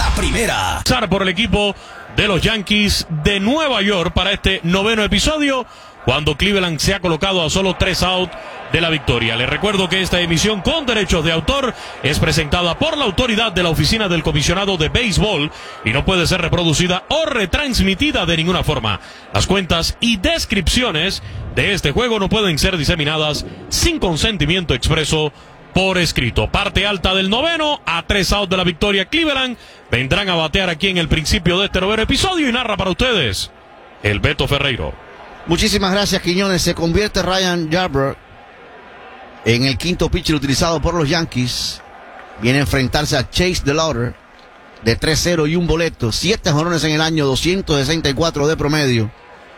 La primera. Por el equipo de los Yankees de Nueva York para este noveno episodio, cuando Cleveland se ha colocado a solo 3 outs de la victoria. Les recuerdo que esta emisión con derechos de autor es presentada por la autoridad de la Oficina del Comisionado de Béisbol y no puede ser reproducida o retransmitida de ninguna forma. Las cuentas y descripciones de este juego no pueden ser diseminadas sin consentimiento expreso por escrito. Parte alta del noveno, a 3 outs de la victoria Cleveland. Vendrán a batear aquí en el principio de este noveno episodio y narra para ustedes el Beto Ferreiro. Muchísimas gracias, Quiñones. Se convierte Ryan Yarbrough en el quinto pitcher utilizado por los Yankees. Viene a enfrentarse a Chase DeLauder de 3-0 y un boleto. 7 jonrones en el año, 264 de promedio.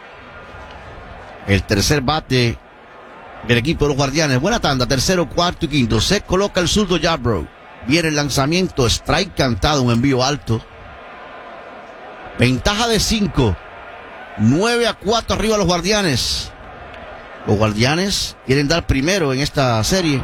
El tercer bate del equipo de los Guardianes. Buena tanda, tercero, cuarto y quinto. Se coloca el zurdo Yarbrough. Viene el lanzamiento, strike cantado, un envío alto. Ventaja de 5. 9-4 arriba los Guardianes. Los Guardianes quieren dar primero en esta serie.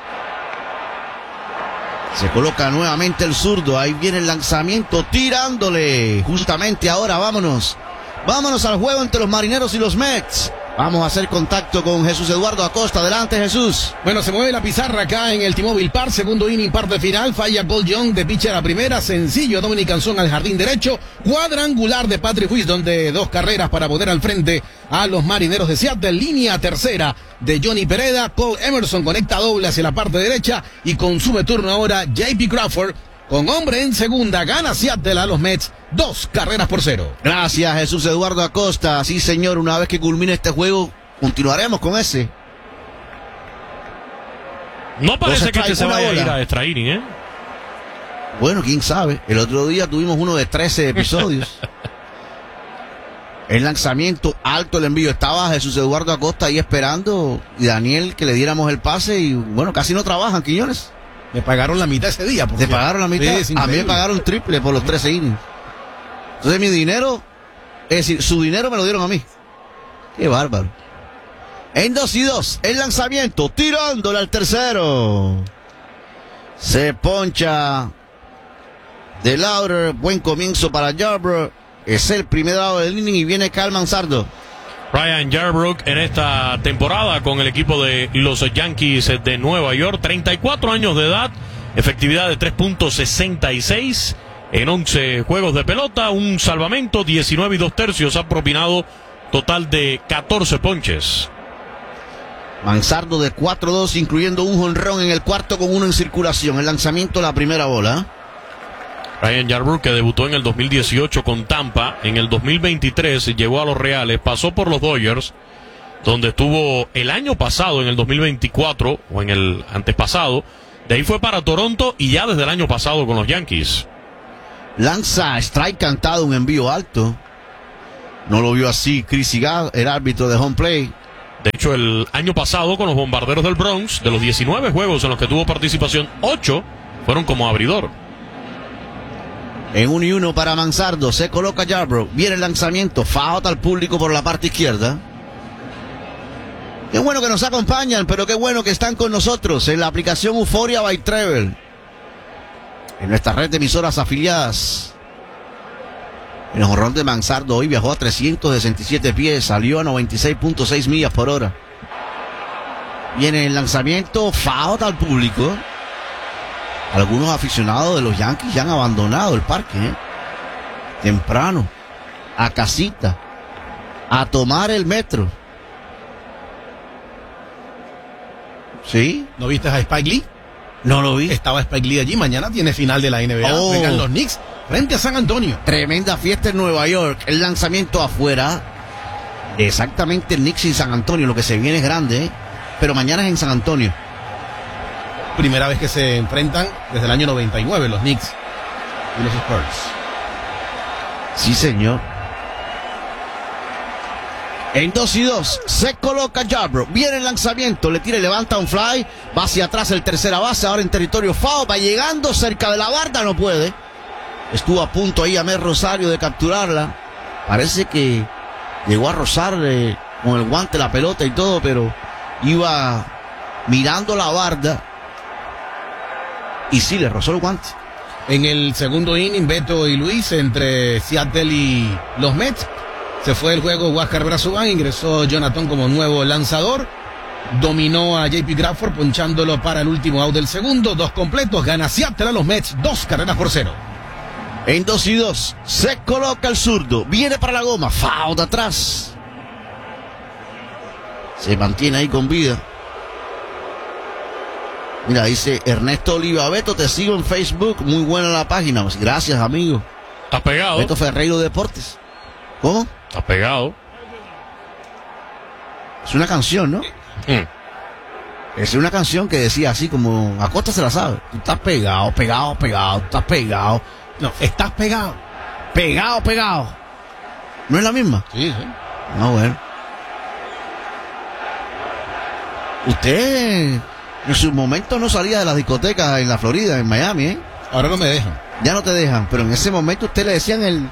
Se coloca nuevamente el zurdo. Ahí viene el lanzamiento, tirándole. Justamente ahora, vámonos. Vámonos al juego entre los Marineros y los Mets. Vamos a hacer contacto con Jesús Eduardo Acosta. Adelante, Jesús. Bueno, se mueve la pizarra acá en el T-Mobile Park. Segundo inning, parte final. Falla Cole Young de pitcher a primera. Sencillo, Dominic Canzón al jardín derecho. Cuadrangular de Patrick Wisdom de 2 carreras para poner al frente a los Marineros de Seattle. Línea tercera de Johnny Pereda. Cole Emerson conecta doble hacia la parte derecha y consume turno ahora J.P. Crawford. Con hombre en segunda, gana Seattle a los Mets 2-0. Gracias, Jesús Eduardo Acosta. Sí, señor, una vez que culmine este juego, continuaremos con ese. No parece que este se vaya a ir a extra inning, ¿eh? Bueno, quién sabe. El otro día tuvimos uno de 13 episodios. El lanzamiento alto, el envío. Estaba Jesús Eduardo Acosta ahí esperando y Daniel que le diéramos el pase y bueno, casi no trabajan, Quiñones. Me pagaron la mitad ese día. ¿Te pagaron la mitad? Sí, a mí me pagaron triple por los 13 innings. Entonces mi dinero, es decir, su dinero me lo dieron a mí. Qué bárbaro. En 2-2, el lanzamiento, tirándole al tercero. Se poncha DeLauder, buen comienzo para Yarbrough. Es el primer lado del inning y viene Kyle Manzardo. Ryan Yarbrough en esta temporada con el equipo de los Yankees de Nueva York, 34 años de edad, efectividad de 3.66 en 11 juegos de pelota, un salvamento, 19 2/3, ha propinado total de 14 ponches. Manzardo de 4-2, incluyendo un jonrón en el cuarto con uno en circulación. El lanzamiento, la primera bola. Ryan Yarbrough, que debutó en el 2018 con Tampa, en el 2023 llegó a los Reales, pasó por los Dodgers, donde estuvo el año pasado, en el 2024, o en el antepasado, de ahí fue para Toronto y ya desde el año pasado con los Yankees. Lanza strike cantado, un envío alto. No lo vio así Chris Igal, el árbitro de home play. De hecho, el año pasado con los Bombarderos del Bronx, de los 19 juegos en los que tuvo participación, 8 fueron como abridor. En 1-1 para Manzardo, se coloca Yarbrough, viene el lanzamiento, foul al público por la parte izquierda. Qué bueno que nos acompañan, pero qué bueno que están con nosotros en la aplicación Euphoria by Travel, en nuestra red de emisoras afiliadas. El jonrón de Manzardo hoy viajó a 367 pies, salió a 96.6 millas por hora. Viene el lanzamiento, foul al público. Algunos aficionados de los Yankees ya han abandonado el parque, temprano, a casita, a tomar el metro. ¿Sí? ¿No viste a Spike Lee? No lo vi. Estaba Spike Lee allí. Mañana tiene final de la NBA. Juegan los Knicks frente a San Antonio. Tremenda fiesta en Nueva York. El lanzamiento afuera. Exactamente, el Knicks y San Antonio. Lo que se viene es grande, pero mañana es en San Antonio. Primera vez que se enfrentan desde el año 99 los Knicks y los Spurs. Sí, señor. En 2-2 se coloca Yarbrough, viene el lanzamiento, le tira y levanta un fly, va hacia atrás el tercera base, ahora en territorio foul, va llegando cerca de la barda, no puede. Estuvo a punto ahí Amel Rosario de capturarla. Parece que llegó a rozarle con el guante la pelota y todo, pero iba mirando la barda y sí le rozó el guante. En el segundo inning, Beto y Luis, entre Seattle y los Mets, se fue el juego Huáscar Brazuán, ingresó Jonathan como nuevo lanzador, dominó a JP Crawford ponchándolo para el último out del segundo, 2 completos, gana Seattle a los Mets, 2-0. En 2-2, se coloca el zurdo, viene para la goma, foul de atrás. Se mantiene ahí con vida. Mira, dice Ernesto Oliva, Beto, te sigo en Facebook, muy buena la página. Gracias, amigo. ¿Estás pegado? Beto Ferreiro Deportes. ¿Cómo? ¿Estás pegado? Es una canción, ¿no? Es una canción que decía así como, Acosta se la sabe. Tú estás pegado, pegado, pegado, tú estás pegado. No, estás pegado. Pegado, pegado. ¿No es la misma? Sí. No, bueno. Usted en su momento no salía de las discotecas en la Florida, en Miami, ¿eh? Ahora no me dejan. Ya no te dejan, pero en ese momento usted le decían el...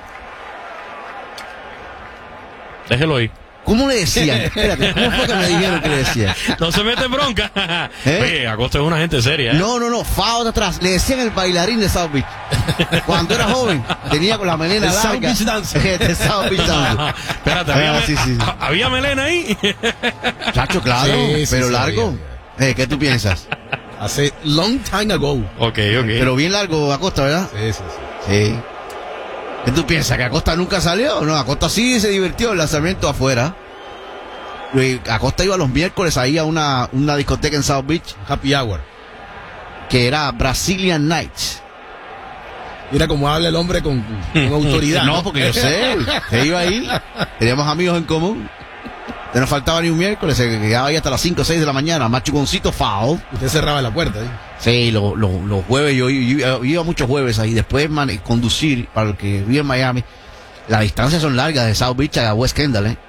Déjelo ahí. ¿Cómo le decían? Espérate, ¿cómo fue que me dijeron que le decían? No se mete en bronca. Oye, Acosta es una gente seria, ¿eh? No, foul de atrás. Le decían el bailarín de South Beach. Cuando era joven, tenía con la melena El larga. South Beach Dancer. El South Beach Dancer. Espérate, ¿había melena ahí? Chacho, claro, Sí, pero sí, largo. ¿Qué tú piensas? Hace long time ago. Ok. Pero bien largo Acosta, ¿verdad? Sí. Sí. ¿Qué tú piensas? ¿Que Acosta nunca salió? No, Acosta sí se divirtió el lanzamiento afuera. Acosta iba los miércoles ahí a una discoteca en South Beach. Happy Hour. Que era Brazilian Nights. Mira cómo habla el hombre con autoridad. No, porque yo sé. Se iba ahí. Teníamos amigos en común. No nos faltaba ni un miércoles. Se quedaba ahí hasta las 5 o 6 de la mañana. Machugoncito foul. Usted cerraba la puerta, ¿eh? Sí, los jueves, yo iba muchos jueves ahí. Después conducir, para el que vive en Miami, las distancias son largas de South Beach a West Kendall, ¿eh?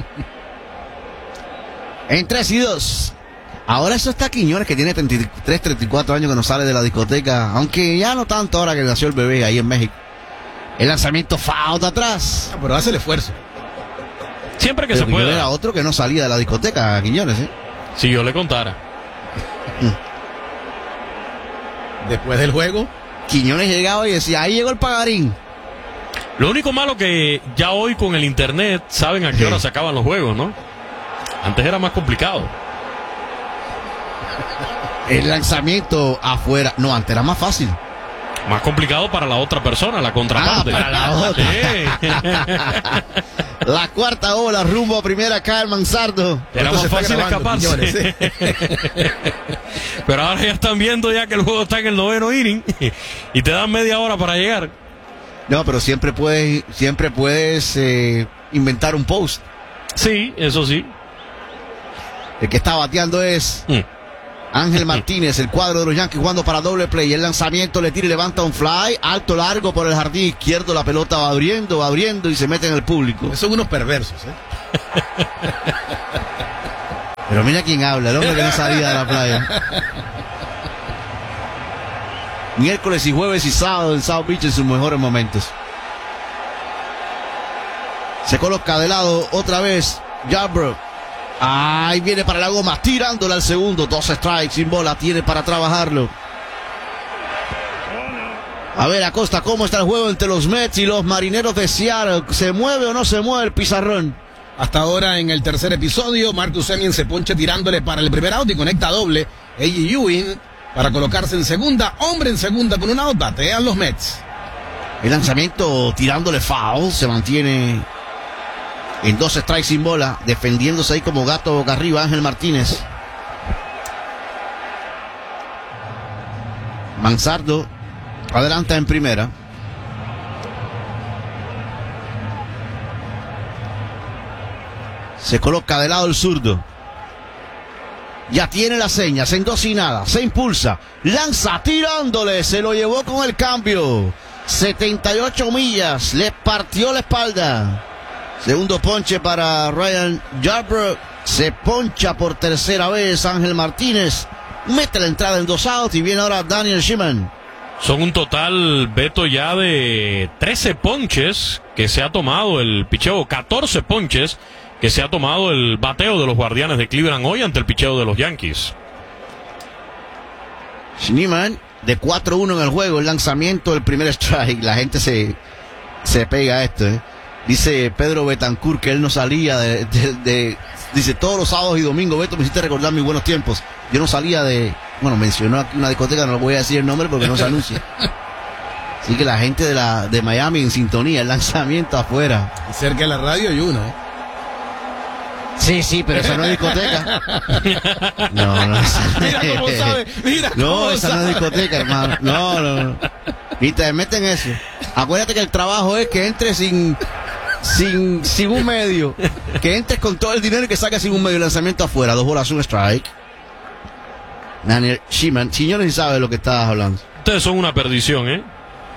En 3-2. Ahora eso está Quiñones, que tiene 33, 34 años, que no sale de la discoteca, aunque ya no tanto ahora que nació el bebé ahí en México. El lanzamiento foul de atrás. Pero hace el esfuerzo. Siempre que Pero se pueda. Era otro que no salía de la discoteca, Quiñones, ¿eh? Si yo le contara. Después del juego, Quiñones llegaba y decía, ahí llegó el pagarín. Lo único malo que ya hoy con el internet saben a qué hora se acaban los juegos, ¿no? Antes era más complicado. El lanzamiento afuera. No, antes era más fácil. Más complicado para la otra persona, la contraparte. Para la otra. Sí. La cuarta ola rumbo a primera acá el Mansardo. Era más fácil escaparse. Pero ahora ya están viendo ya que el juego está en el 9º inning y te dan media hora para llegar. No, pero siempre puedes inventar un post. Sí, eso sí. El que está bateando es Ángel Martínez, el cuadro de los Yankees jugando para doble play. El lanzamiento le tira y levanta un fly, alto, largo por el jardín izquierdo. La pelota va abriendo y se mete en el público. son unos perversos, ¿eh? Pero mira quién habla, el hombre que no salía de la playa. Miércoles y jueves y sábado en South Beach en sus mejores momentos. Se coloca de lado otra vez Yarbrough. Ahí viene para la goma, tirándole al segundo. 2 strikes sin bola, tiene para trabajarlo. A ver, Acosta, ¿cómo está el juego entre los Mets y los Marineros de Seattle? ¿Se mueve o no se mueve el pizarrón? Hasta ahora en el tercer episodio, Marcus Semien se poncha tirándole para el primer out y conecta doble. A.J. Ewing para colocarse en segunda, hombre en segunda con un out, batean los Mets. El lanzamiento tirándole foul, se mantiene en 2 strikes sin bola, defendiéndose ahí como gato boca arriba Ángel Martínez. Mansardo adelanta en primera. Se coloca de lado el zurdo. Ya tiene las señas, en 2 y nada, se impulsa, lanza tirándole, se lo llevó con el cambio. 78 millas, le partió la espalda. Segundo ponche para Ryan Yarbrough. Se poncha por tercera vez Ángel Martínez. Mete la entrada en 2 outs y viene ahora Daniel Sheeman. Son un total, Beto, ya de 13 ponches que se ha tomado el picheo, 14 ponches que se ha tomado el bateo de los Guardianes de Cleveland hoy ante el picheo de los Yankees. Sheeman de 4-1 en el juego, el lanzamiento del primer strike. La gente se pega a esto, ¿eh? Dice Pedro Betancourt que él no salía dice, todos los sábados y domingos, Beto, me hiciste recordar mis buenos tiempos. Yo no salía mencionó aquí una discoteca, no le voy a decir el nombre porque no se anuncia. Así que la gente de Miami en sintonía, el lanzamiento afuera. Cerca de la radio hay uno, ¿eh? Sí, pero esa no es discoteca. No. Mira cómo sabe, no, esa no es discoteca, hermano. No. Y te meten eso. Acuérdate que el trabajo es que entres sin un medio. Que entres con todo el dinero y que saques sin un medio. Lanzamiento afuera, 2 bolas, un strike. Daniel Sheeman, señores, ni sabe de lo que estabas hablando. Ustedes son una perdición, ¿eh?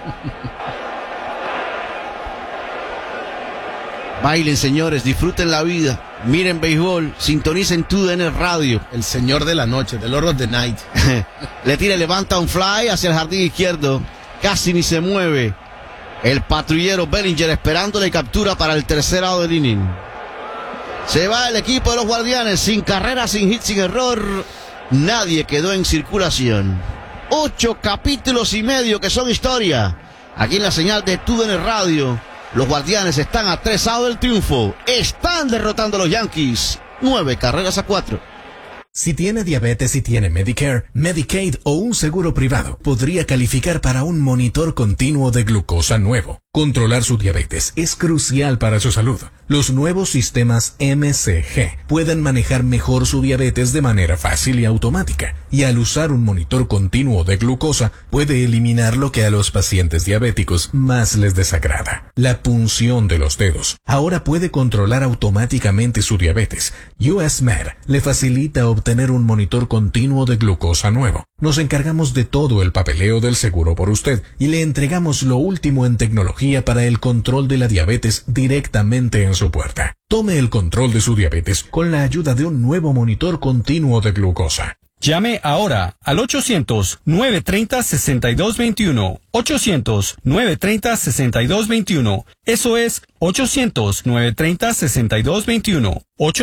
Bailen, señores, disfruten la vida, miren béisbol, sintonicen TUDN Radio. El señor de la noche, the Lord of the Night. Levanta un fly hacia el jardín izquierdo, casi ni se mueve. El patrullero Bellinger esperándole captura para el tercer out del inning. Se va el equipo de los Guardianes, sin carrera, sin hit, sin error. Nadie quedó en circulación. 8 capítulos y medio que son historia. Aquí en la señal de TUDN Radio. Los Guardianes están a 3 outs del triunfo. Están derrotando a los Yankees. 9-4. Si tiene diabetes y tiene Medicare, Medicaid o un seguro privado, podría calificar para un monitor continuo de glucosa nuevo. Controlar su diabetes es crucial para su salud. Los nuevos sistemas MCG pueden manejar mejor su diabetes de manera fácil y automática. Y al usar un monitor continuo de glucosa, puede eliminar lo que a los pacientes diabéticos más les desagrada: la punción de los dedos. Ahora puede controlar automáticamente su diabetes. US Med le facilita obtener un monitor continuo de glucosa nuevo. Nos encargamos de todo el papeleo del seguro por usted y le entregamos lo último en tecnología para el control de la diabetes directamente en su puerta. Tome el control de su diabetes con la ayuda de un nuevo monitor continuo de glucosa. Llame ahora al 800-930-6221. 800-930-6221. Eso es 800-930-6221.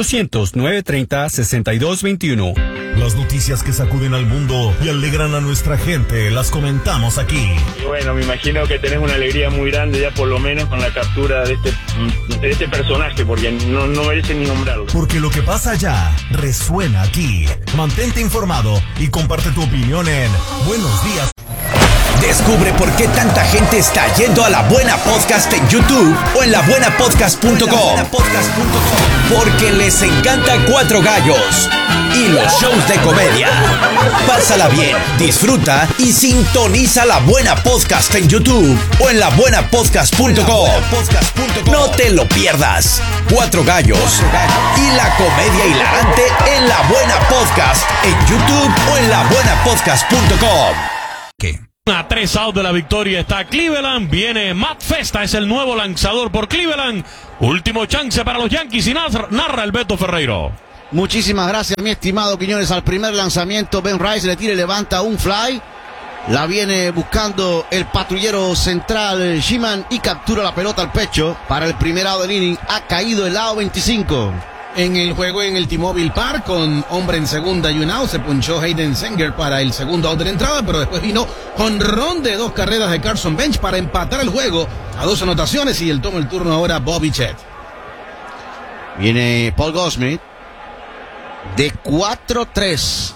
800-930-6221. Las noticias que sacuden al mundo y alegran a nuestra gente, las comentamos aquí. Y bueno, me imagino que tenés una alegría muy grande ya por lo menos con la captura de este personaje, porque no merece ni nombrarlo. Porque lo que pasa allá resuena aquí. Mantente informado y comparte tu opinión en Buenos Días. Descubre por qué tanta gente está yendo a La Buena Podcast en YouTube o en labuenapodcast.com. Porque les encanta Cuatro Gallos y los shows de comedia. Pásala bien, disfruta y sintoniza La Buena Podcast en YouTube o en labuenapodcast.com. No te lo pierdas. Cuatro Gallos y la comedia hilarante en La Buena Podcast en YouTube o en labuenapodcast.com. ¿Qué? A 3 outs de la victoria está Cleveland. Viene Matt Festa, es el nuevo lanzador por Cleveland. Último chance para los Yankees y narra el Beto Ferreiro. Muchísimas gracias, mi estimado Quiñones. Al primer lanzamiento, Ben Rice le tira y levanta un fly. La viene buscando el patrullero central Sheeman y captura la pelota al pecho para el primer out del inning. Ha caído el lado 25. En el juego en el T-Mobile Park, con hombre en segunda y un out, se ponchó Hayden Senger para el segundo out de la entrada, pero después vino jonrón de 2 carreras de Carson Bench para empatar el juego a 2 anotaciones, y toma el turno ahora Bobby Chet. Viene Paul Goldschmidt de 4-3.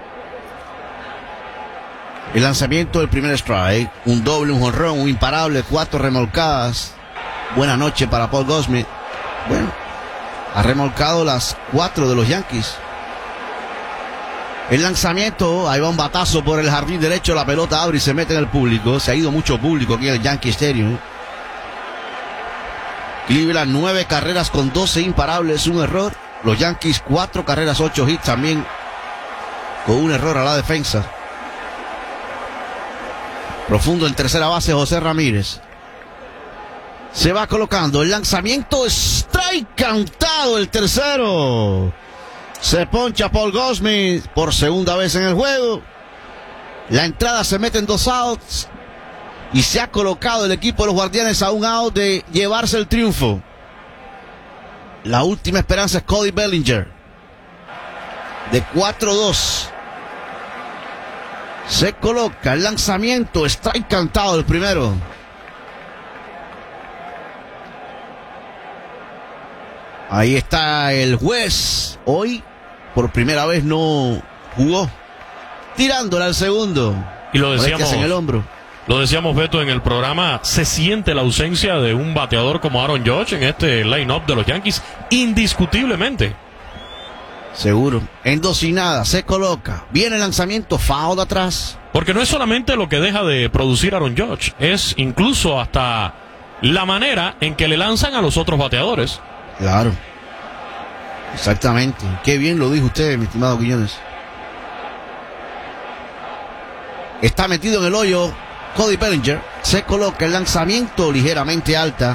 El lanzamiento del primer strike, un doble, un jonrón, un imparable, 4 remolcadas. Buena noche para Paul Goldschmidt. Bueno, ha remolcado las 4 de los Yankees. El lanzamiento, ahí va un batazo por el jardín derecho, la pelota abre y se mete en el público. Se ha ido mucho público aquí en el Yankee Stadium. Cleveland 9 carreras con 12 imparables, un error. Los Yankees 4 carreras, 8 hits también, con un error a la defensa. Profundo en tercera base José Ramírez. Se va colocando el lanzamiento, strike cantado, el tercero. Se poncha Paul Goldschmidt por segunda vez en el juego. La entrada se mete en 2 outs y se ha colocado el equipo de los Guardianes a un out de llevarse el triunfo. La última esperanza es Cody Bellinger, de 4-2. Se coloca el lanzamiento. Strike cantado el primero. Ahí está el juez. Hoy, por primera vez, no jugó. Tirándole al segundo. Y lo decíamos en el hombro. Lo decíamos, Beto, en el programa, se siente la ausencia de un bateador como Aaron Judge en este line-up de los Yankees, indiscutiblemente. Seguro. En 2-0, se coloca. Viene el lanzamiento, foul de atrás. Porque no es solamente lo que deja de producir Aaron Judge, es incluso hasta la manera en que le lanzan a los otros bateadores. Claro. Exactamente. Qué bien lo dijo usted, mi estimado Quiñones. Está metido en el hoyo Cody Bellinger. Se coloca el lanzamiento ligeramente alta.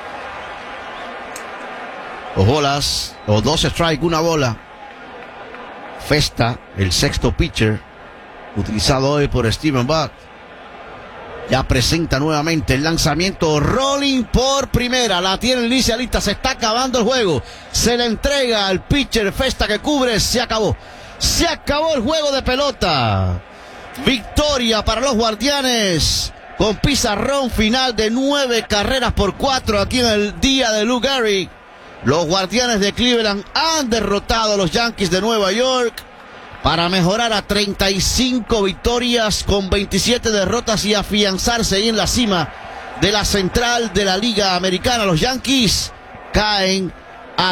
Dos bolas, o 2 strikes, una bola. Festa, el sexto pitcher, utilizado hoy por Steven Buck. Ya presenta nuevamente el lanzamiento. Rolling por primera. La tiene el inicialista. Se está acabando el juego. Se le entrega al pitcher Festa que cubre. Se acabó. Se acabó el juego de pelota. Victoria para los Guardianes. Con pizarrón final de 9-4 aquí en el día de Lou Gehrig. Los Guardianes de Cleveland han derrotado a los Yankees de Nueva York para mejorar a 35 victorias con 27 derrotas y afianzarse ahí en la cima de la central de la Liga Americana. Los Yankees caen a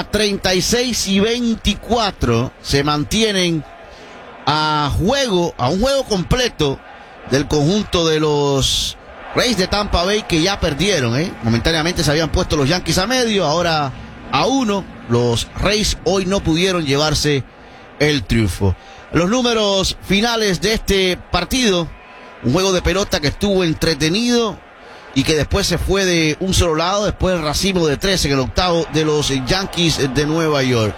36-24. Se mantienen a un juego completo del conjunto de los Rays de Tampa Bay, que ya perdieron, Momentáneamente se habían puesto los Yankees a medio, ahora a 1. Los Rays hoy no pudieron llevarse el triunfo. Los números finales de este partido: un juego de pelota que estuvo entretenido y que después se fue de un solo lado, después el racimo de 13 en el octavo de los Yankees de Nueva York.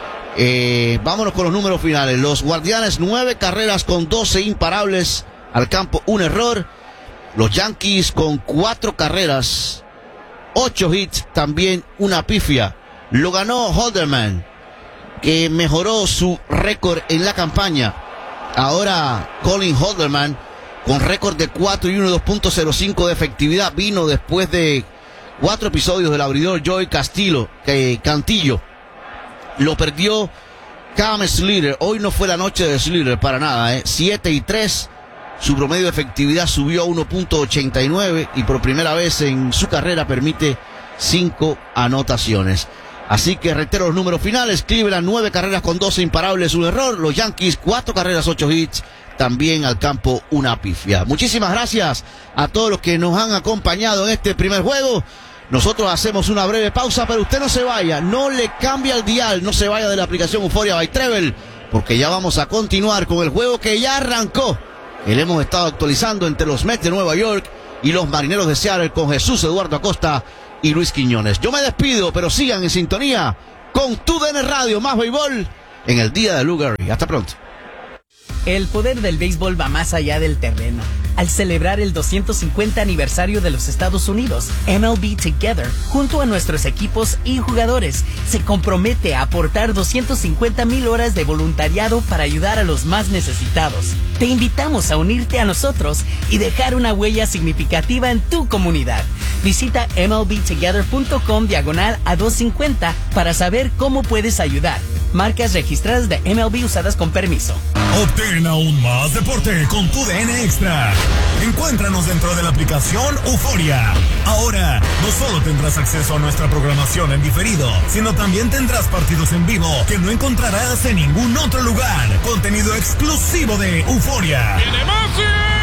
Vámonos con los números finales. Los Guardianes 9 carreras con 12 imparables al campo, un error. Los Yankees con 4 carreras, 8 hits, también una pifia. Lo ganó Holderman, que mejoró su récord en la campaña. Ahora Colin Holderman, con récord de 4-1, 2.05 de efectividad, vino después de 4 episodios del abridor Joey Cantillo. Lo perdió Cam Slater. Hoy no fue la noche de Slater para nada, 7-3. Su promedio de efectividad subió a 1.89 y por primera vez en su carrera permite 5 anotaciones. Así que reitero los números finales: Cleveland 9 carreras con 12 imparables, un error. Los Yankees 4 carreras, 8 hits, también al campo una pifia. Muchísimas gracias a todos los que nos han acompañado en este primer juego. Nosotros hacemos una breve pausa, pero usted no se vaya, no le cambie al dial, no se vaya de la aplicación Euphoria by Treble, porque ya vamos a continuar con el juego que ya arrancó. Le hemos estado actualizando entre los Mets de Nueva York y los Marineros de Seattle con Jesús Eduardo Acosta y Luis Quiñones. Yo me despido, pero sigan en sintonía con TUDN Radio, más béisbol en el día de Lou Gehrig. Hasta pronto. El poder del béisbol va más allá del terreno. Al celebrar el 250 aniversario de los Estados Unidos, MLB Together, junto a nuestros equipos y jugadores, se compromete a aportar 250,000 horas de voluntariado para ayudar a los más necesitados. Te invitamos a unirte a nosotros y dejar una huella significativa en tu comunidad. Visita mlbtogether.com/a250 para saber cómo puedes ayudar. Marcas registradas de MLB usadas con permiso. Obtén aún más deporte con TUDN Extra. Encuéntranos dentro de la aplicación Euphoria. Ahora, no solo tendrás acceso a nuestra programación en diferido, sino también tendrás partidos en vivo que no encontrarás en ningún otro lugar. Contenido exclusivo de Euphoria. ¡Viene Messi!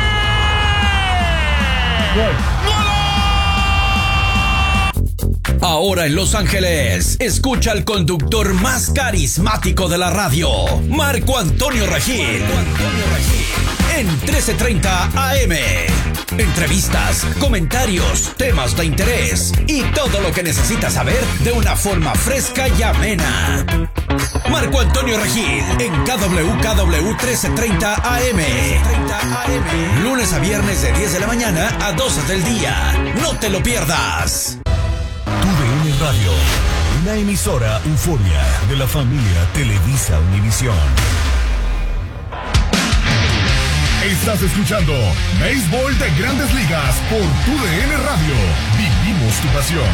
Ahora en Los Ángeles, escucha al conductor más carismático de la radio, Marco Antonio Regil. En 1330 AM. Entrevistas, comentarios, temas de interés y todo lo que necesitas saber de una forma fresca y amena. Marco Antonio Regil en KWKW 1330 AM. Lunes a viernes de 10 de la mañana a 12 del día. No te lo pierdas. TUDN Radio, una emisora Euphoria de la familia Televisa Univisión. Estás escuchando Béisbol de Grandes Ligas por TUDN Radio. Vivimos tu pasión.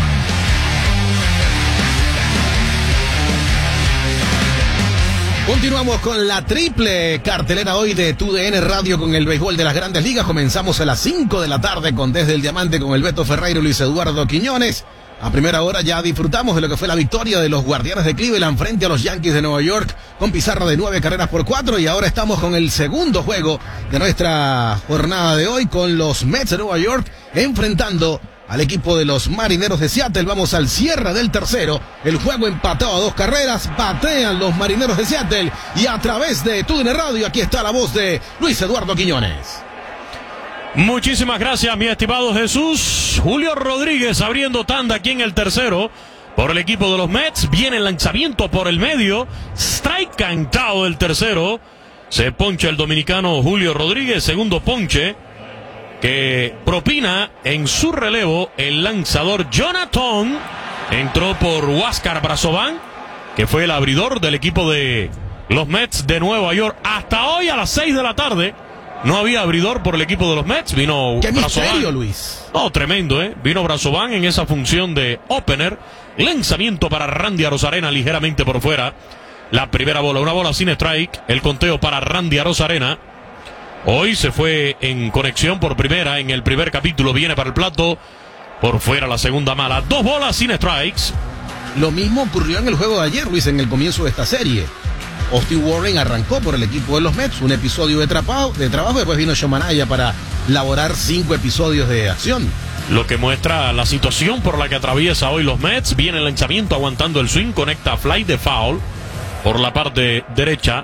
Continuamos con la triple cartelera hoy de TUDN Radio con el béisbol de las Grandes Ligas. Comenzamos a las 5 de la tarde con Desde el Diamante con el Beto Ferreiro y Luis Eduardo Quiñones. A primera hora ya disfrutamos de lo que fue la victoria de los Guardianes de Cleveland frente a los Yankees de Nueva York con pizarra de 9 carreras por 4, y ahora estamos con el segundo juego de nuestra jornada de hoy con los Mets de Nueva York enfrentando al equipo de los Marineros de Seattle. Vamos al cierre del tercero. El juego empatado a 2 carreras. Batean los Marineros de Seattle y a través de TUDN Radio aquí está la voz de Luis Eduardo Quiñones. Muchísimas gracias, mi estimado Jesús. Julio Rodríguez abriendo tanda aquí en el tercero por el equipo de los Mets. Viene el lanzamiento por el medio. Strike cantado del tercero. Se poncha el dominicano Julio Rodríguez. Segundo ponche que propina en su relevo el lanzador Jonathan. Entró por Huáscar Brazovan, que fue el abridor del equipo de los Mets de Nueva York. Hasta hoy a las 6 de la tarde no había abridor por el equipo de los Mets. Vino ¡Qué Brazovan. misterio, Luis! No, tremendo, ¿eh? Vino Brazovan en esa función de opener. Lanzamiento para Randy Arozarena ligeramente por fuera. La primera bola, una bola sin strike. El conteo para Randy Arozarena. Hoy se fue en conexión por primera en el primer capítulo. Viene para el plato. Por fuera la segunda mala. 2 bolas sin strikes. Lo mismo ocurrió en el juego de ayer, Luis, en el comienzo de esta serie. Austin Warren arrancó por el equipo de los Mets un episodio de trabajo, después vino Shomanaya para laborar 5 episodios de acción. Lo que muestra la situación por la que atraviesa hoy los Mets. Viene el lanzamiento aguantando el swing. Conecta fly de foul por la parte derecha.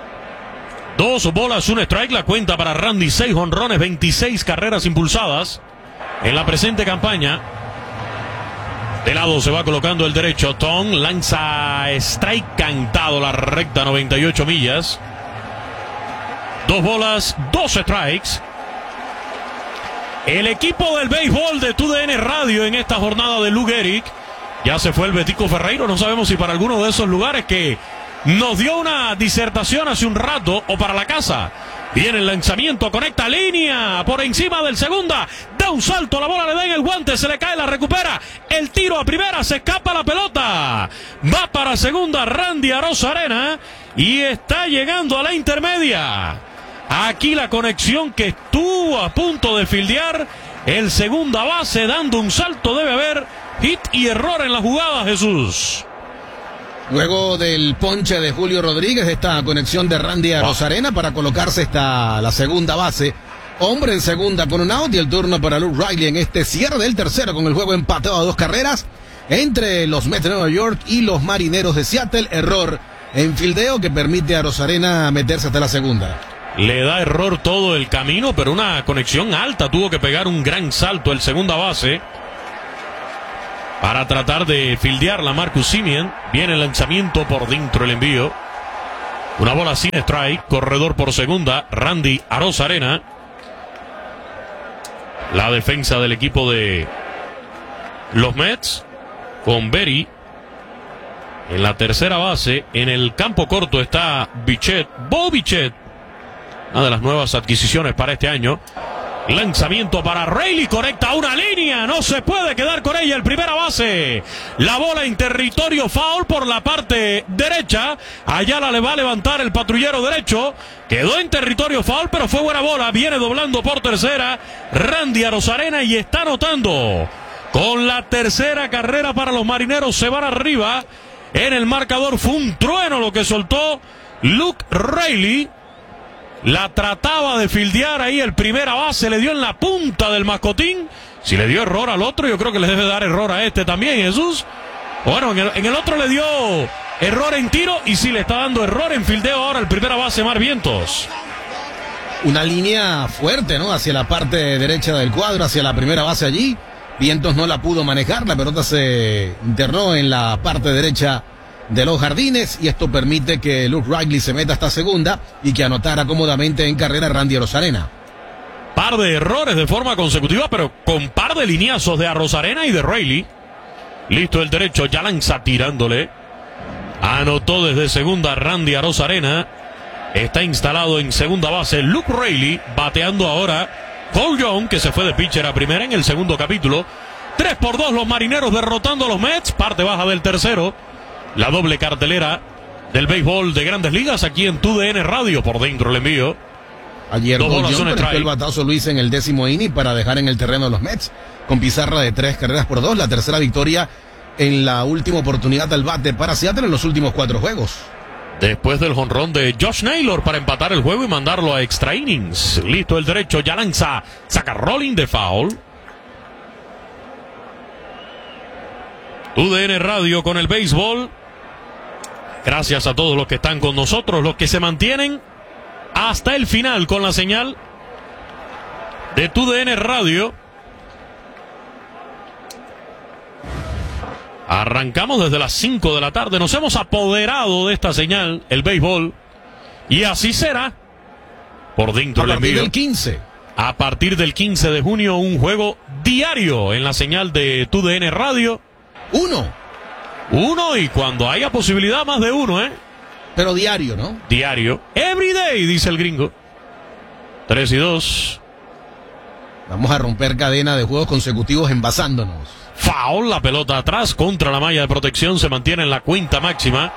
2 bolas, un strike. La cuenta para Randy. 6 jonrones, 26 carreras impulsadas en la presente campaña. De lado se va colocando el derecho. Tom lanza strike cantado la recta 98 millas. 2 bolas, 2 strikes. El equipo del béisbol de TUDN Radio en esta jornada de Lou Gehrig. Ya se fue el Betico Ferreiro. No sabemos si para alguno de esos lugares que nos dio una disertación hace un rato o para la casa. Viene el lanzamiento, conecta línea por encima del segunda, da un salto, la bola le da en el guante, se le cae, la recupera, el tiro a primera, se escapa la pelota, va para segunda Randy Arozarena y está llegando a la intermedia. Aquí la conexión que estuvo a punto de fildear el segunda base dando un salto. Debe haber hit y error en la jugada, Jesús. Luego del ponche de Julio Rodríguez, esta conexión de Randy Arozarena para colocarse hasta la segunda base. Hombre en segunda con un out y el turno para Luke Riley en este cierre del tercero con el juego empatado a 2 carreras entre los Mets de Nueva York y los Marineros de Seattle. Error en fildeo que permite a Arozarena meterse hasta la segunda. Le da error todo el camino, pero una conexión alta. Tuvo que pegar un gran salto el segunda base para tratar de fildear la Marcus Semien. Viene el lanzamiento por dentro, el envío. Una bola sin strike. Corredor por segunda, Randy Arozarena. La defensa del equipo de los Mets con Berry en la tercera base. En el campo corto está Bichette, Bo Bichette, una de las nuevas adquisiciones para este año. Lanzamiento para Rayleigh, conecta una línea, no se puede quedar con ella el primera base. La bola en territorio foul por la parte derecha. Ayala le va a levantar el patrullero derecho. Quedó en territorio foul, pero fue buena bola. Viene doblando por tercera Randy Arozarena y está anotando. Con la tercera carrera para los Marineros, se van arriba en el marcador. Fue un trueno lo que soltó Luke Rayleigh. La trataba de fildear ahí el primera base, le dio en la punta del mascotín. Si le dio error al otro, yo creo que le debe dar error a este también, Jesús. Bueno, en el otro le dio error en tiro y sí le está dando error en fildeo ahora el primera base, Mar Vientos. Una línea fuerte, ¿no? Hacia la parte derecha del cuadro, hacia la primera base allí. Vientos no la pudo manejar, la pelota se internó en la parte derecha de los jardines y esto permite que Luke Riley se meta hasta segunda y que anotara cómodamente en carrera Randy Arozarena. Par de errores de forma consecutiva, pero con par de lineazos de Arozarena y de Rayleigh. Listo el derecho, ya lanza tirándole. Anotó desde segunda Randy Arozarena. Está instalado en segunda base Luke Raley, bateando ahora Cole Young, que se fue de pitcher a primera en el segundo capítulo. 3-2 los Marineros derrotando a los Mets, parte baja del tercero. La doble cartelera del béisbol de Grandes Ligas aquí en TUDN Radio. Por dentro el envío. Ayer Cole Young conectó el batazo, Luis, en el 10º inning para dejar en el terreno de los Mets con pizarra de 3-2, la tercera victoria en la última oportunidad al bate para Seattle en los últimos 4 juegos. Después del jonrón de Josh Naylor para empatar el juego y mandarlo a extra innings. Listo el derecho, ya lanza, saca rolling de foul. TUDN Radio con el béisbol. Gracias a todos los que están con nosotros, los que se mantienen hasta el final con la señal de TUDN Radio. Arrancamos desde las 5 de la tarde. Nos hemos apoderado de esta señal, el béisbol. Y así será. Por dentro el envío. Del 15. A partir del 15 de junio, un juego diario en la señal de TUDN Radio. Uno, y cuando haya posibilidad, más de uno, ¿eh? Pero diario, ¿no? Diario. Every day, dice el gringo. 3-2. Vamos a romper cadena de juegos consecutivos envasándonos. Foul, la pelota atrás contra la malla de protección, se mantiene en la quinta máxima.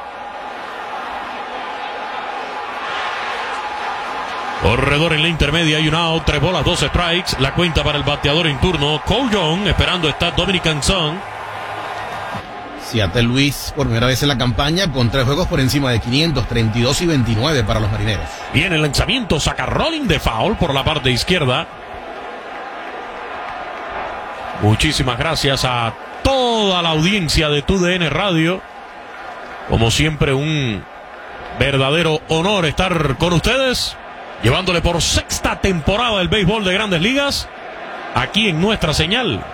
Corredor en la intermedia, hay un out, 3 bolas, 2 strikes. La cuenta para el bateador en turno, Cole Young, esperando está Dominic Canzón. Seattle, Luis, por primera vez en la campaña, con 3 juegos por encima de 500, 32 y 29 para los Marineros. Viene el lanzamiento, saca rolling de foul por la parte izquierda. Muchísimas gracias a toda la audiencia de TUDN Radio. Como siempre, un verdadero honor estar con ustedes, llevándole por 6ª temporada el béisbol de Grandes Ligas, aquí en nuestra señal.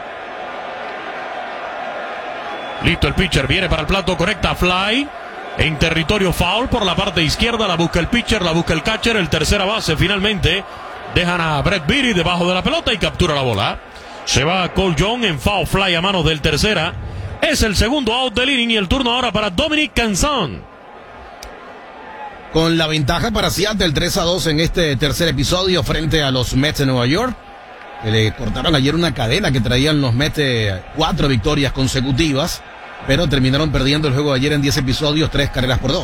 Listo el pitcher, viene para el plato, conecta fly, en territorio foul por la parte izquierda, la busca el pitcher, la busca el catcher, el tercera base finalmente, dejan a Brett Beatty debajo de la pelota y captura la bola. Se va Cole Young en foul fly a manos del tercera. Es el segundo out del inning y el turno ahora para Dominic Canzón. Con la ventaja para Seattle, 3-2 en este tercer episodio frente a los Mets de Nueva York. Que le cortaron ayer una cadena que traían los Mets, 4 victorias consecutivas, pero terminaron perdiendo el juego de ayer en 10 episodios, 3-2.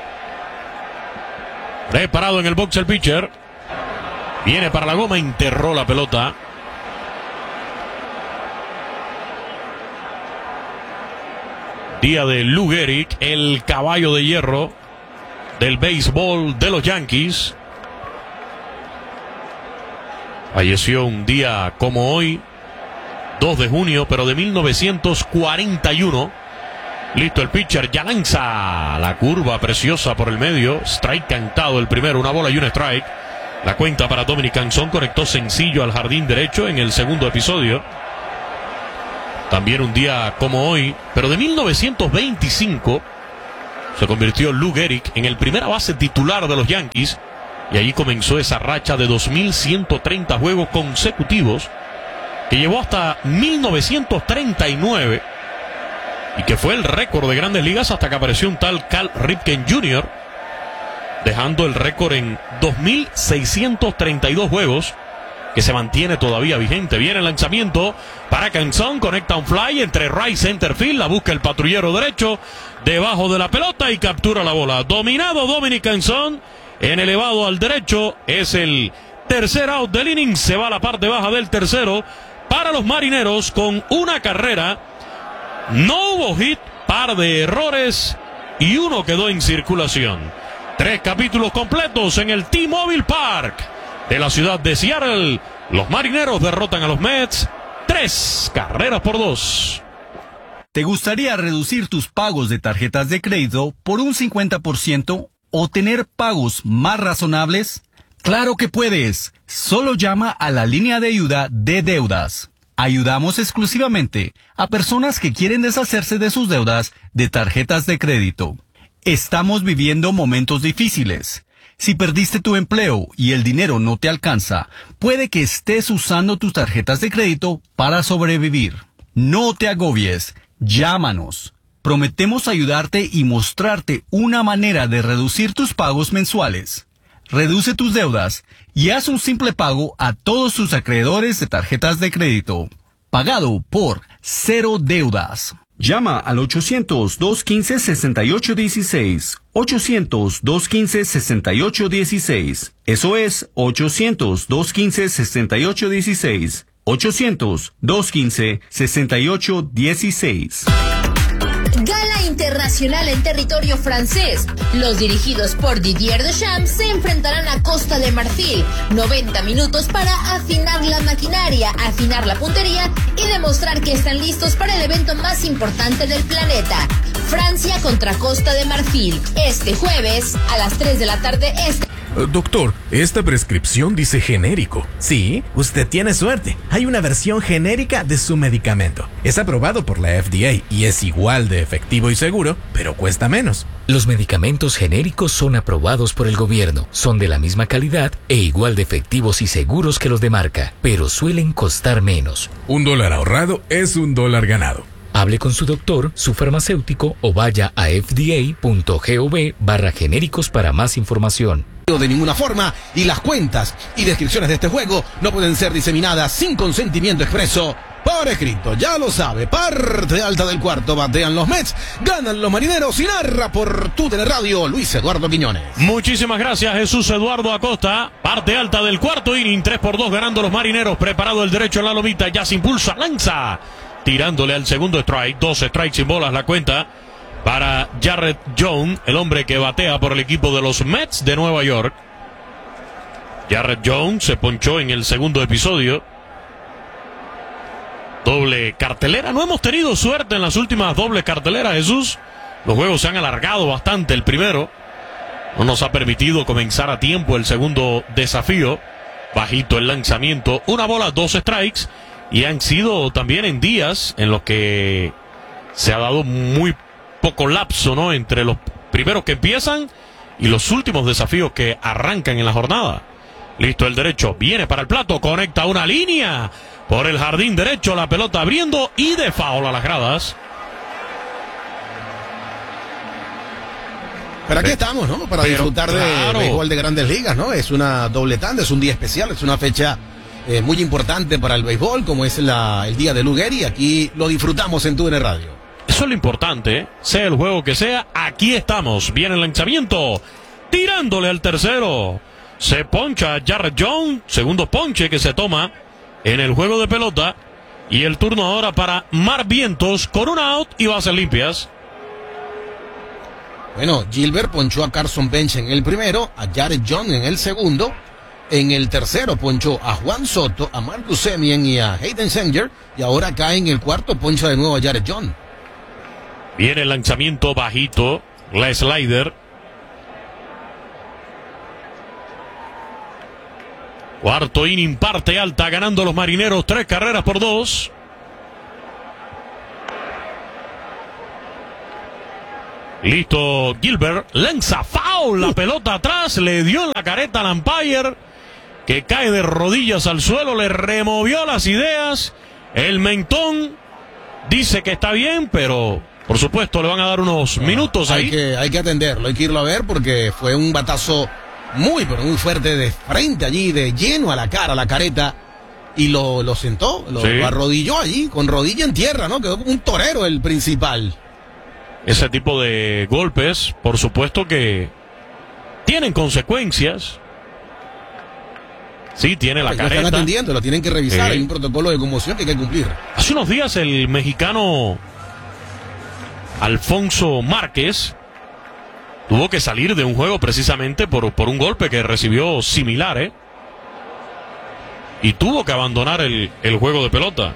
Preparado en el box el pitcher. Viene para la goma, enterró la pelota. Día de Lou Gehrig, el caballo de hierro del béisbol de los Yankees. Falleció un día como hoy, 2 de junio, pero de 1941. Listo el pitcher, ya lanza la curva preciosa por el medio. Strike cantado el primero, una bola y un strike. La cuenta para Dominic Canzón, conectó sencillo al jardín derecho en el segundo episodio. También un día como hoy, pero de 1925, se convirtió Lou Gehrig en el primera base titular de los Yankees. Y allí comenzó esa racha de 2.130 juegos consecutivos que llevó hasta 1939 y que fue el récord de Grandes Ligas hasta que apareció un tal Cal Ripken Jr., dejando el récord en 2.632 juegos, que se mantiene todavía vigente. Viene el lanzamiento para Canzón, conecta un fly entre right center field, la busca el patrullero derecho debajo de la pelota y captura la bola. Dominado Dominic Canzón en elevado al derecho, es el tercer out del inning, se va a la parte baja del tercero para los Marineros con una carrera. No hubo hit, par de errores y uno quedó en circulación. 3 capítulos completos en el T-Mobile Park de la ciudad de Seattle. Los Marineros derrotan a los Mets 3-2. ¿Te gustaría reducir tus pagos de tarjetas de crédito por un 50% o tener pagos más razonables? ¡Claro que puedes! Solo llama a la línea de ayuda de deudas. Ayudamos exclusivamente a personas que quieren deshacerse de sus deudas de tarjetas de crédito. Estamos viviendo momentos difíciles. Si perdiste tu empleo y el dinero no te alcanza, puede que estés usando tus tarjetas de crédito para sobrevivir. No te agobies. Llámanos. Prometemos ayudarte y mostrarte una manera de reducir tus pagos mensuales. reduce tus deudas y haz un simple pago a todos tus acreedores de tarjetas de crédito. Pagado por Cero Deudas. Llama al 800-215-6816. 800-215-6816. Eso es 800-215-6816. 800-215-6816. Gala internacional en territorio francés. Los dirigidos por Didier Deschamps se enfrentarán a Costa de Marfil. 90 minutos para afinar la maquinaria, afinar la puntería y demostrar que están listos para el evento más importante del planeta. Francia contra Costa de Marfil. Este jueves a las 3 de la tarde este. Doctor, esta prescripción dice genérico. Sí, usted tiene suerte. Hay una versión genérica de su medicamento. Es aprobado por la FDA y es igual de efectivo y seguro, pero cuesta menos. Los medicamentos genéricos son aprobados por el gobierno, son de la misma calidad e igual de efectivos y seguros que los de marca, pero suelen costar menos. $1 ahorrado es $1 ganado. Hable con su doctor, su farmacéutico o vaya a fda.gov/genéricos para más información. De ninguna forma, y las cuentas y descripciones de este juego no pueden ser diseminadas sin consentimiento expreso por escrito. Ya lo sabe, parte alta del cuarto, batean los Mets, ganan los Marineros y narra por TUDN Radio Luis Eduardo Quiñones. Muchísimas gracias, Jesús Eduardo Acosta. Parte alta del cuarto inning, 3-2 ganando los Marineros. Preparado el derecho en la lomita, ya se impulsa, lanza, tirándole al segundo strike. 2 strikes sin bolas la cuenta para Jarrett Jones, el hombre que batea por el equipo de los Mets de Nueva York. Jarrett Jones se ponchó en el segundo episodio. Doble cartelera. No hemos tenido suerte en las últimas dobles carteleras, Jesús. Los juegos se han alargado bastante. El primero no nos ha permitido comenzar a tiempo el segundo desafío. Bajito el lanzamiento. 1 bola, 2 strikes. Y han sido también en días en los que se ha dado muy poco lapso, ¿no?, entre los primeros que empiezan y los últimos desafíos que arrancan en la jornada. Listo el derecho, viene para el plato, conecta una línea por el jardín derecho, la pelota abriendo y de foul a las gradas. Pero aquí estamos, ¿no?, para disfrutar de béisbol de Grandes Ligas, ¿no? Es una doble tanda, es un día especial, es una fecha muy importante para el béisbol, como es el día de Lou Gehrig. Aquí lo disfrutamos en TUDN Radio. Eso es lo importante, ¿eh? Sea el juego que sea, aquí estamos. Viene el lanzamiento, tirándole al tercero. Se poncha Jarrett Jones, segundo ponche que se toma en el juego de pelota. Y el turno ahora para Mark Vientos con un out y bases limpias. Bueno, Gilbert ponchó a Carson Bench en el primero, a Jarrett Jones en el segundo. En el tercero ponchó a Juan Soto, a Marcus Semien y a Hayden Sanger. Y ahora acá en el cuarto poncha de nuevo a Jarrett Jones. Viene el lanzamiento bajito, la slider. Cuarto inning, parte alta, ganando los Marineros 3 carreras por 2. Listo, Gilbert lanza foul, la pelota atrás, le dio en la careta al umpire, que cae de rodillas al suelo, le removió las ideas. El mentón dice que está bien, pero por supuesto le van a dar unos minutos ahí. Hay que atenderlo, hay que irlo a ver porque fue un batazo muy, pero muy fuerte de frente allí, de lleno a la cara, a la careta. Y lo sentó, lo arrodilló allí, con rodilla en tierra, ¿no? Quedó como un torero el principal. Ese tipo de golpes, por supuesto que tienen consecuencias. Sí, tiene la careta. Lo están atendiendo, lo tienen que revisar, hay un protocolo de conmoción que hay que cumplir. Hace unos días el mexicano Alfonso Márquez tuvo que salir de un juego precisamente por un golpe que recibió similar, y tuvo que abandonar el juego de pelota.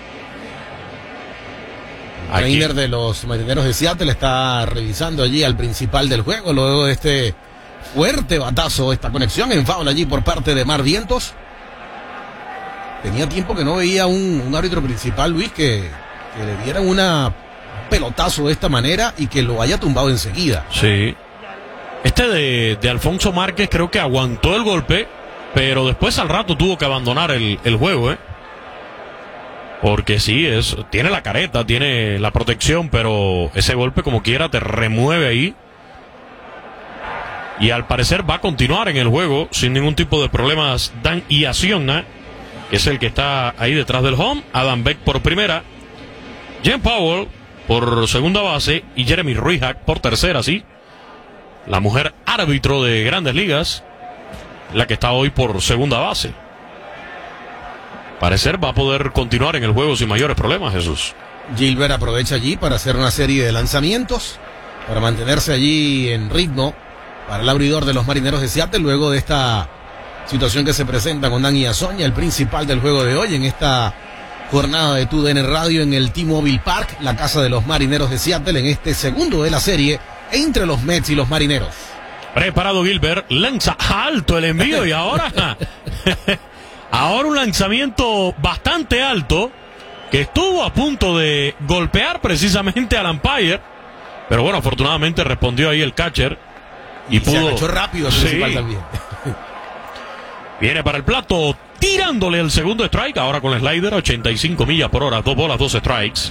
El trainer de los Marineros de Seattle está revisando allí al principal del juego luego de este fuerte batazo, esta conexión en foul allí por parte de Mark Vientos. Tenía tiempo que no veía un árbitro principal, Luis, que le dieran una pelotazo de esta manera y que lo haya tumbado enseguida. Sí. Este de Alfonso Márquez creo que aguantó el golpe, pero después al rato tuvo que abandonar el juego, porque sí, tiene la careta, tiene la protección, pero ese golpe como quiera te remueve ahí. Y al parecer va a continuar en el juego sin ningún tipo de problemas. Dan Iasiona, que es el que está ahí detrás del home. Adam Beck por primera. Jen Powell por segunda base. Y Jeremy Rihak por tercera, sí. La mujer árbitro de Grandes Ligas, la que está hoy por segunda base. Parecer va a poder continuar en el juego sin mayores problemas, Jesús. Gilbert aprovecha allí para hacer una serie de lanzamientos, para mantenerse allí en ritmo para el abridor de los Marineros de Seattle, luego de esta situación que se presenta con Dan Iazonia, el principal del juego de hoy en esta jornada de TUDN Radio en el T-Mobile Park, la casa de los Marineros de Seattle, en este segundo de la serie entre los Mets y los Marineros. Preparado Gilbert, lanza alto el envío y ahora ahora un lanzamiento bastante alto que estuvo a punto de golpear precisamente al umpire, pero bueno, afortunadamente respondió ahí el catcher y pudo. Se agachó rápido el principal también. Viene para el plato, tirándole el segundo strike, ahora con el slider, 85 millas por hora, 2 bolas, 2 strikes.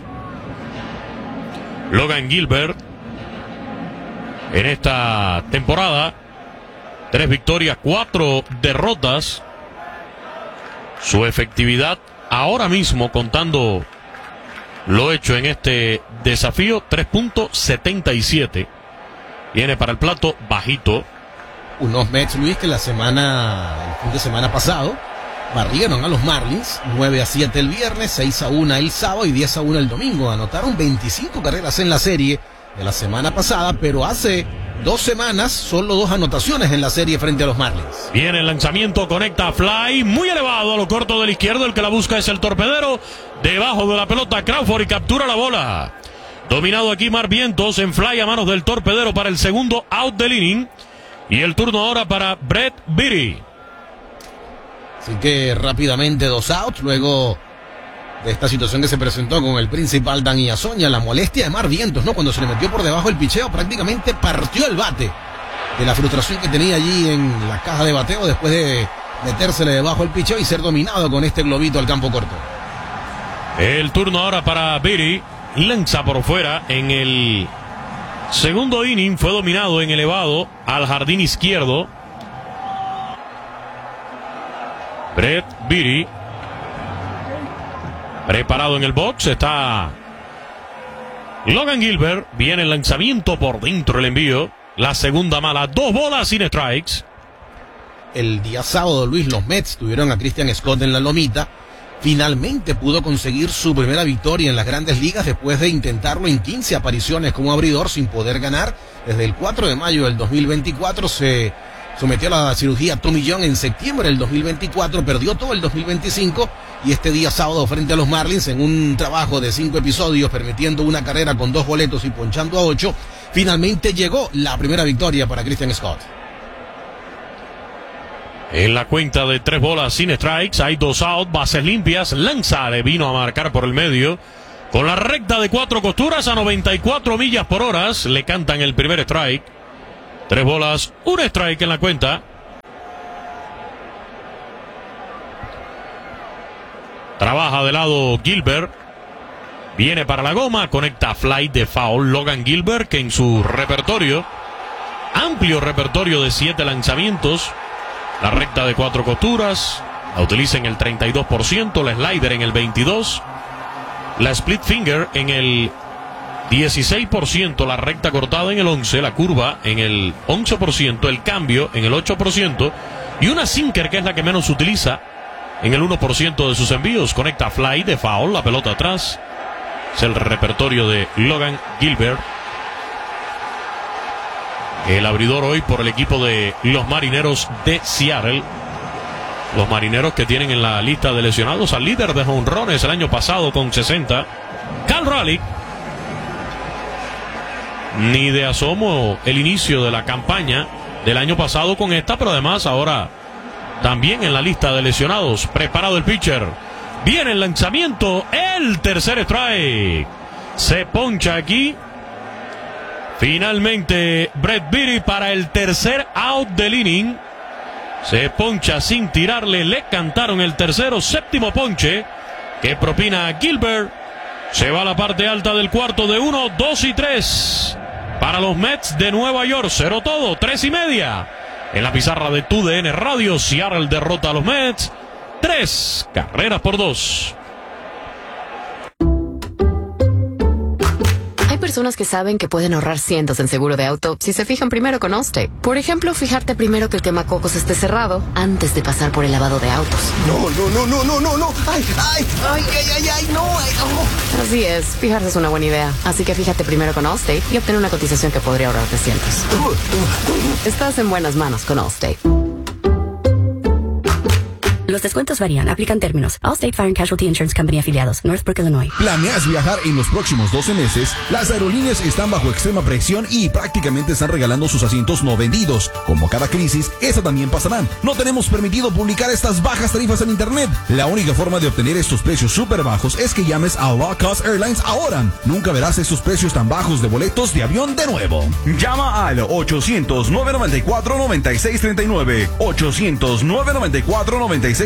Logan Gilbert, en esta temporada, 3 victorias, 4 derrotas. Su efectividad ahora mismo, contando lo hecho en este desafío, 3.77. Viene para el plato bajito. Unos Mets, Luis, que el fin de semana pasado, barrieron a los Marlins, 9-7 el viernes, 6-1 el sábado y 10-1 el domingo. Anotaron 25 carreras en la serie de la semana pasada, pero hace 2 semanas solo 2 anotaciones en la serie frente a los Marlins. Viene el lanzamiento, conecta fly, muy elevado a lo corto del izquierdo, el que la busca es el torpedero, debajo de la pelota Crawford y captura la bola. Dominado aquí Mar Vientos en fly a manos del torpedero para el segundo out del inning. Y el turno ahora para Brett Beatty. Así que rápidamente 2 outs, luego de esta situación que se presentó con el principal Dan Iazonia, la molestia de Mar Vientos, ¿no? Cuando se le metió por debajo el picheo, prácticamente partió el bate de la frustración que tenía allí en la caja de bateo después de metérsele debajo el picheo y ser dominado con este globito al campo corto. El turno ahora para Beatty, lanza por fuera en el segundo inning, fue dominado en elevado al jardín izquierdo. Brett Beatty, preparado en el box, está Logan Gilbert. Viene el lanzamiento por dentro, el envío. La segunda mala, 2 bolas sin strikes. El día sábado, Luis, los Mets tuvieron a Christian Scott en la lomita. Finalmente pudo conseguir su primera victoria en las Grandes Ligas después de intentarlo en 15 apariciones como abridor sin poder ganar. Desde el 4 de mayo del 2024 se sometió a la cirugía Tommy John en septiembre del 2024, perdió todo el 2025 y este día sábado frente a los Marlins en un trabajo de 5 episodios, permitiendo una carrera con 2 boletos y ponchando a 8, finalmente llegó la primera victoria para Christian Scott. En la cuenta de 3 bolas sin strikes, hay 2 out, bases limpias, lanza, le vino a marcar por el medio, con la recta de 4 costuras a 94 millas por hora, le cantan el primer strike. 3 bolas, 1 strike en la cuenta. Trabaja de lado Gilbert, viene para la goma, conecta fly de foul Logan Gilbert, que en su repertorio, amplio repertorio de 7 lanzamientos, la recta de 4 costuras, la utiliza en el 32%, la slider en el 22%, la split finger en el 16%, la recta cortada en el 11%, la curva en el 11%, el cambio en el 8%, y una sinker que es la que menos utiliza en el 1% de sus envíos. Conecta fly de foul, la pelota atrás. Es el repertorio de Logan Gilbert, el abridor hoy por el equipo de los Marineros de Seattle. Los Marineros que tienen en la lista de lesionados al líder de jonrones el año pasado con 60, Cal Raleigh. Ni de asomo el inicio de la campaña del año pasado con esta, pero además ahora también en la lista de lesionados. Preparado el pitcher, viene el lanzamiento, el tercer strike, se poncha aquí. Finalmente Brett Beatty para el tercer out del inning. Se poncha sin tirarle, le cantaron el tercero, séptimo ponche que propina a Gilbert. Se va a la parte alta del cuarto de 1, 2 y 3. para los Mets de Nueva York. 0 todo, 3:30. En la pizarra de TUDN Radio, Seattle derrota a los Mets 3-2. Hay personas que saben que pueden ahorrar cientos en seguro de auto si se fijan primero con Allstate. Por ejemplo, fijarte primero que el quemacocos esté cerrado antes de pasar por el lavado de autos. No. Ay, no. Así es, fijarse es una buena idea. Así que fíjate primero con Allstate y obtener una cotización que podría ahorrarte cientos. Estás en buenas manos con Allstate. Los descuentos varían. Aplican términos. Allstate Fire and Casualty Insurance Company afiliados. Northbrook, Illinois. ¿Planeas viajar en los próximos 12 meses? Las aerolíneas están bajo extrema presión y prácticamente están regalando sus asientos no vendidos. Como cada crisis, esa también pasará. No tenemos permitido publicar estas bajas tarifas en internet. La única forma de obtener estos precios súper bajos es que llames a Low Cost Airlines ahora. Nunca verás estos precios tan bajos de boletos de avión de nuevo. Llama al 800-994-9639. 800-994-9639.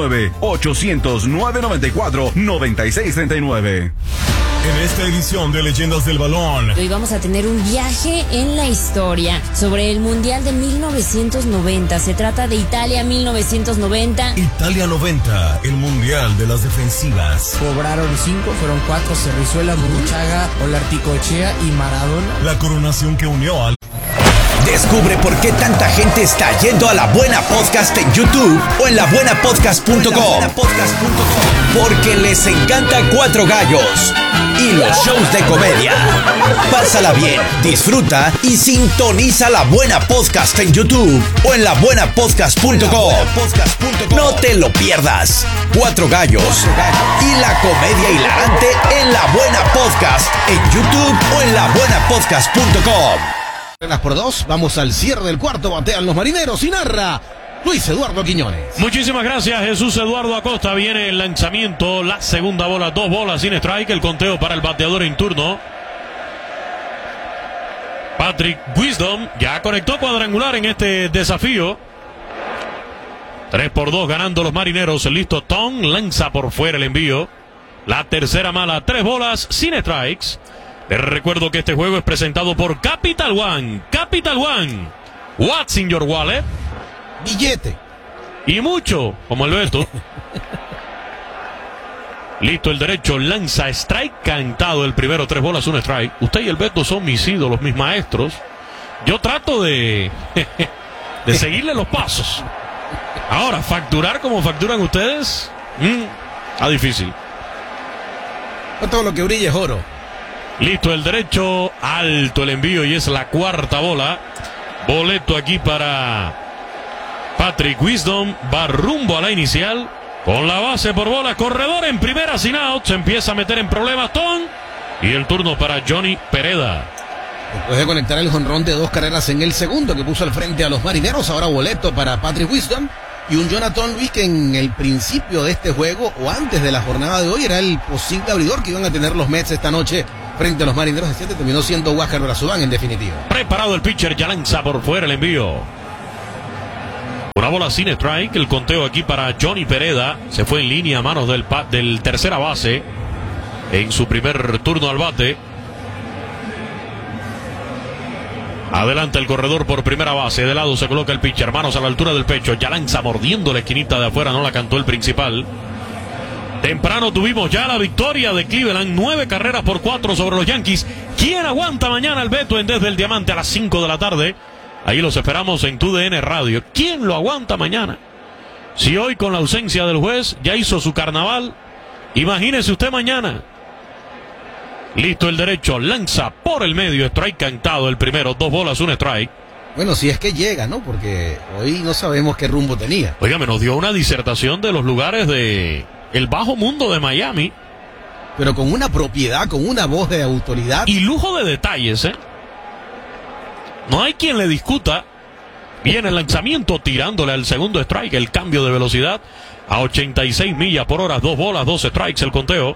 800-994-9639. En esta edición de Leyendas del Balón, hoy vamos a tener un viaje en la historia sobre el Mundial de 1990. Se trata de Italia 1990. Italia 90, el Mundial de las defensivas. Cobraron 5, fueron 4, Cerrizuela, Burruchaga, Olarticoechea y Maradona. La coronación que unió al... Descubre por qué tanta gente está yendo a La Buena Podcast en YouTube o en labuenapodcast.com. Porque les encanta Cuatro Gallos y los shows de comedia. Pásala bien, disfruta y sintoniza La Buena Podcast en YouTube o en labuenapodcast.com. No te lo pierdas. Cuatro Gallos y la comedia hilarante en La Buena Podcast en YouTube o en labuenapodcast.com. Por 2, vamos al cierre del cuarto, batean los Marineros y narra Luis Eduardo Quiñones. Muchísimas gracias, Jesús Eduardo Acosta. Viene el lanzamiento, la segunda bola, 2 bolas sin strike, el conteo para el bateador en turno. Patrick Wisdom ya conectó cuadrangular en este desafío. 3-2 ganando los Marineros. Listo, Tom lanza por fuera el envío. La tercera mala, 3 bolas sin strikes. Les recuerdo que este juego es presentado por Capital One. Capital One. What's in your wallet? Billete. Y mucho, como el Beto. Listo el derecho, lanza strike, cantado el primero, 3 bolas, 1 strike. Usted y el Beto son mis ídolos, mis maestros. Yo trato de seguirle los pasos. Ahora, facturar como facturan ustedes, está difícil. No todo lo que brilla es oro. Listo el derecho, alto el envío y es la cuarta bola. Boleto aquí para Patrick Wisdom. Va rumbo a la inicial. Con la base por bola, corredor en primera sin out. Se empieza a meter en problemas Tom. Y el turno para Johnny Pereda. Después de conectar el jonrón de 2 carreras en el segundo que puso al frente a los Marineros, ahora boleto para Patrick Wisdom. Y un Jonathan Luis que en el principio de este juego o antes de la jornada de hoy era el posible abridor que iban a tener los Mets esta noche frente a los Marineros de 7. Terminó siendo Huáscar Brazubán en definitiva. Preparado el pitcher, ya lanza por fuera el envío. Una bola sin strike, el conteo aquí para Johnny Pereda. Se fue en línea a manos del tercera base en su primer turno al bate. Adelanta el corredor por primera base. De lado se coloca el pitcher, manos a la altura del pecho. Ya lanza mordiendo la esquinita de afuera, no la cantó el principal. Temprano tuvimos ya la victoria de Cleveland, 9-4 sobre los Yankees. ¿Quién aguanta mañana el Beto en Desde el Diamante a las 5 de la tarde? Ahí los esperamos en TUDN Radio. ¿Quién lo aguanta mañana? Si hoy con la ausencia del juez ya hizo su carnaval, imagínese usted mañana. Listo el derecho, lanza por el medio, strike cantado el primero, 2 bolas, 1 strike. Bueno, si es que llega, ¿no? Porque hoy no sabemos qué rumbo tenía. Oiga, nos dio una disertación de los lugares de el bajo mundo de Miami. Pero con una propiedad, con una voz de autoridad. Y lujo de detalles, ¿eh? No hay quien le discuta. Viene el lanzamiento tirándole al segundo strike, el cambio de velocidad a 86 millas por hora, 2 bolas, 2 strikes el conteo.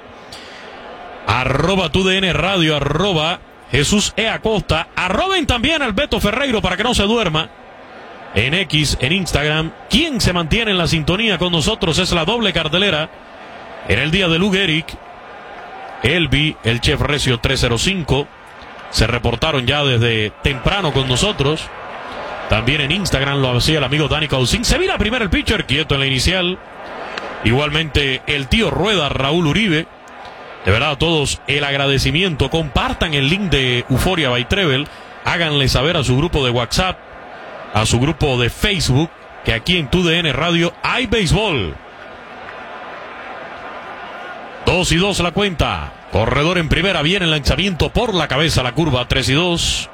Arroba TUDN Radio, arroba Jesús E. Acosta, arroben también al Beto Ferreiro para que no se duerma. En X, en Instagram, quien se mantiene en la sintonía con nosotros es la doble cartelera. En el día de Lou Gehrig, Elvi, el Chef Recio 305, se reportaron ya desde temprano con nosotros. También en Instagram lo hacía el amigo Dani Causín. Se vira primero el pitcher, quieto en la inicial. Igualmente el tío Rueda, Raúl Uribe. De verdad a todos el agradecimiento. Compartan el link de Euforia by Treble. Háganle saber a su grupo de WhatsApp, a su grupo de Facebook, que aquí en TUDN Radio hay béisbol. 2-2 la cuenta. Corredor en primera, viene el lanzamiento por la cabeza, la curva, 3-2.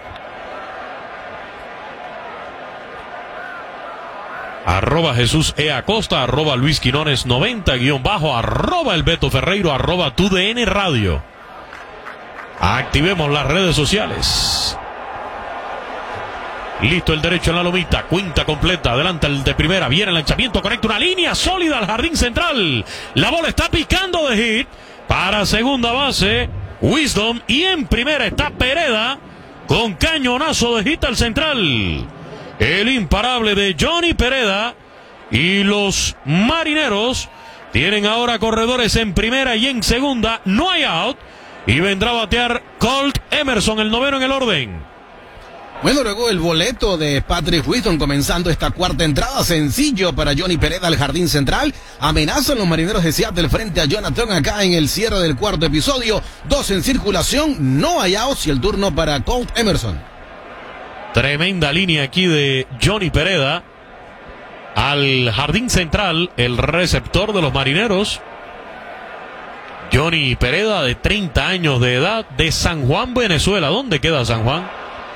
Arroba Jesús E. Acosta, arroba Luis Quinones 90, _, arroba el Beto Ferreiro, arroba TUDN Radio. Activemos las redes sociales. Listo el derecho en la lomita, cuenta completa, adelanta el de primera, viene el lanzamiento, conecta una línea sólida al jardín central. La bola está picando de hit para segunda base, Wisdom, y en primera está Pereda con cañonazo de hit al central. El imparable de Johnny Pereda, y los Marineros tienen ahora corredores en primera y en segunda, no hay out, y vendrá a batear Colt Emerson, el noveno en el orden. Bueno, luego el boleto de Patrick Wisdom comenzando esta cuarta entrada. Sencillo para Johnny Pereda al jardín central. Amenazan los Marineros de Seattle frente a Jonathan acá en el cierre del cuarto episodio. 2 en circulación, no hay outs, y el turno para Colt Emerson. Tremenda línea aquí de Johnny Pereda al jardín central, el receptor de los Marineros. Johnny Pereda, de 30 años de edad, de San Juan, Venezuela. ¿Dónde queda San Juan?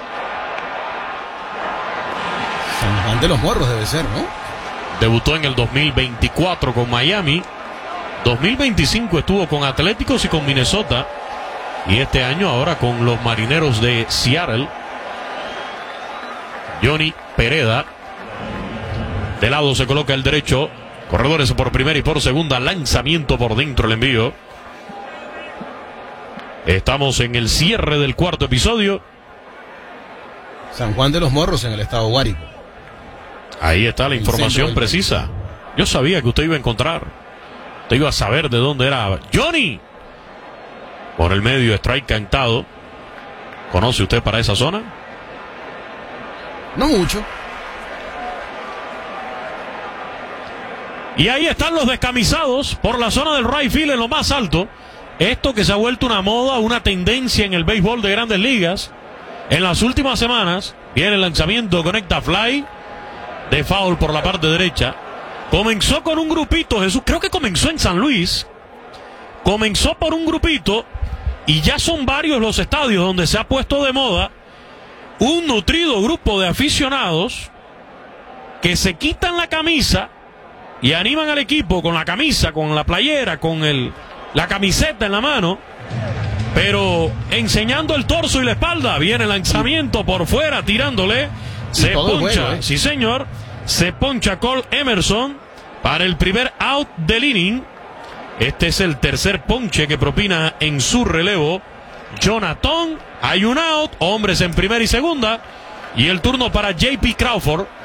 San Juan de los Morros debe ser, ¿no? Debutó en el 2024 con Miami. 2025 estuvo con Atléticos y con Minnesota. Y este año ahora con los Marineros de Seattle. Johnny Pereda. De lado se coloca el derecho. Corredores por primera y por segunda. Lanzamiento por dentro el envío. Estamos en el cierre del cuarto episodio. San Juan de los Morros en el estado Guárico. Ahí está la información precisa. Yo sabía que usted iba a encontrar. Usted iba a saber de dónde era Johnny. Por el medio, strike cantado. ¿Conoce usted para esa zona? No mucho. Y ahí están los descamisados por la zona del right field en lo más alto. Esto que se ha vuelto una moda, una tendencia en el béisbol de Grandes Ligas. En las últimas semanas, viene el lanzamiento, conecta fly de foul por la parte derecha. Comenzó con un grupito, Jesús, creo que comenzó en San Luis. Comenzó por un grupito y ya son varios los estadios donde se ha puesto de moda un nutrido grupo de aficionados que se quitan la camisa y animan al equipo con la camisa, con la playera, con la camiseta en la mano, pero enseñando el torso y la espalda. Viene el lanzamiento por fuera, tirándole. Se poncha, bueno, sí señor. Se poncha Colt Emerson para el primer out del inning. Este es el tercer ponche que propina en su relevo Jonathan. Hay un out, hombres en primera y segunda. Y el turno para JP Crawford.